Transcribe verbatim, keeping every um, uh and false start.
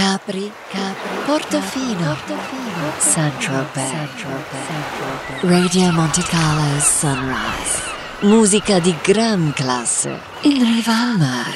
Capri, Capri, Portofino, Saint-Tropez, Radio Monte Carlo Sunrise. Musica di gran classe in riva al mare.